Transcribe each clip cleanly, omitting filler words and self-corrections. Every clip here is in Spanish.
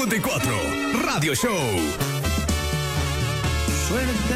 54 Radio Show. Suerte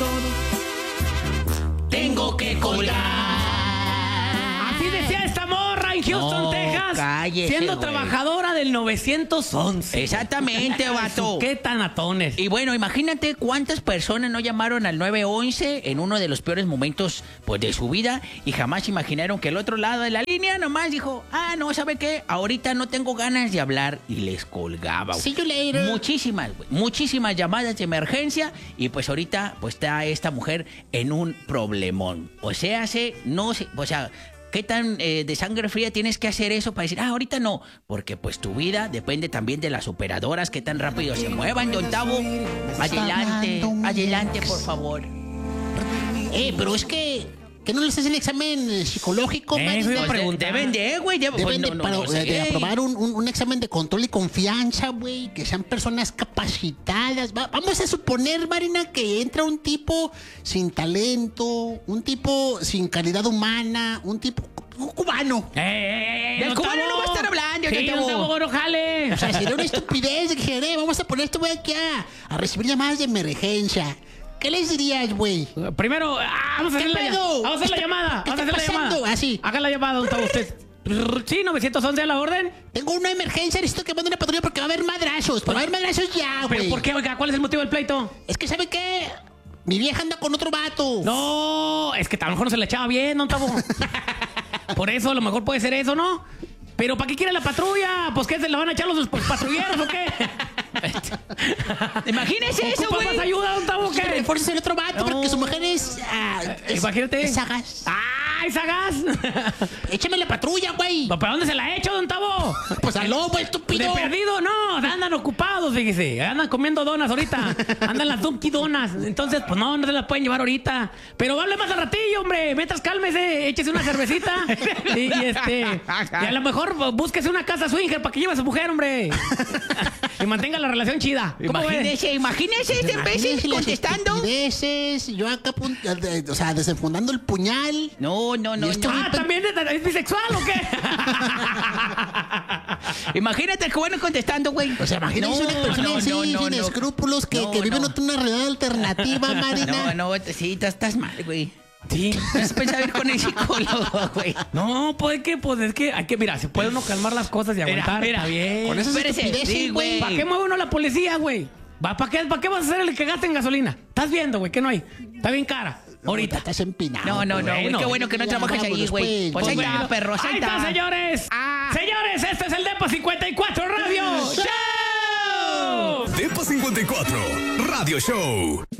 en todo. Tengo que colgar. Así decía esta morra en Houston, No, Texas. cállese, siendo güey. trabajadora del 911. Exactamente, vato. Qué tanatones. Y bueno, imagínate cuántas personas no llamaron al 911 en uno de los peores momentos pues, de su vida y jamás imaginaron que el otro lado de la línea nomás dijo, no, ¿sabe qué? Ahorita no tengo ganas de hablar y les colgaba. See you later. Muchísimas, güey, muchísimas llamadas de emergencia y pues ahorita pues está esta mujer en un problemón. O sea, ¿qué tan de sangre fría tienes que hacer eso para decir, ahorita no? Porque pues tu vida depende también de las operadoras, qué tan rápido se muevan, don Tavo. Adelante, adelante, por favor. Pero es que no les hacen examen psicológico, Eso iba a Marina? preguntar. Deben de, güey. Deben sé. de aprobar un examen de control y confianza, güey, que sean personas capacitadas. Vamos a suponer, Marina, que entra un tipo sin talento, un tipo sin calidad humana, un cubano. Del cubano no va a estar hablando, Sí, don don Tavo. Tavo, no jale. O sea, sería una estupidez de que dijera, vamos a poner este güey aquí a recibir llamadas de emergencia. ¿Qué les dirías, güey? Primero, vamos a hacer ¿Qué pedo? Vamos a hacer la llamada. ¿Qué Vamos a está hacer la pasando? llamada. Así. Haga la llamada, don Tavo, usted. Sí, 911 a la orden. Tengo una emergencia, necesito que mande una patrulla porque va a haber madrazos. Pero va a haber madrazos ya, ¿Pero güey. por qué, oiga? ¿Cuál es el motivo del pleito? Es que, ¿sabe qué? Mi vieja anda con otro vato. No, es que a lo mejor no se le echaba bien, don Tavo. Por eso, a lo mejor puede ser eso, ¿no? Pero ¿para qué quiere la patrulla? ¿Pues qué, se la van a echar los patrulleros o qué? Imagínese eso, ¿Ocupa güey. más ayuda, don Tavo, Que qué? refuerces el otro vato No. porque su mujer es Imagínate. es sagaz. ¡Ay, sagaz! Échame la patrulla, güey. ¿Para dónde se la ha hecho, don Tavo? Pues al lobo, De estúpido. perdido, no, andan ocupados, fíjese. Andan comiendo donas ahorita. Andan las Dunkin' Donas. Entonces, pues no se las pueden llevar ahorita. Pero hable más al ratillo, hombre. Mientras cálmese, échese una cervecita. y a lo mejor búsquese una casa swinger para que lleve a su mujer, hombre. Y mantenga la relación chida. ¿Cómo ve? Imagínese este imbécil Imagínense las contestando. estupideces, yo acá, o sea, desenfundando el puñal. No. Y esto- ¿También es bisexual o qué? Imagínate el cubano contestando, güey. O sea, imagínense una persona así, sin escrúpulos, que vive una realidad alternativa, Marina. Sí, estás mal, güey. Sí. Es pensar ir con el psicólogo, güey. No, pues es que hay que, mira, se puede uno calmar las cosas y aguantar. Mira, Está bien. Con esas Espérese, estupideces, sí, güey. güey. ¿Para qué mueve uno la policía, güey? ¿Para qué vas a ser el que gaste en gasolina? ¿Estás viendo, güey? Que no hay. Está bien cara. Ahorita. Estás empinado. No, Bueno. qué bueno que no Ya, trabajas ahí, vámonos, güey. pues. Pues ahí Bueno, está, perro, ahí ahí está, está. señores. Señores, este es el Depa 54 Radio Show. Depa 54 Radio Show.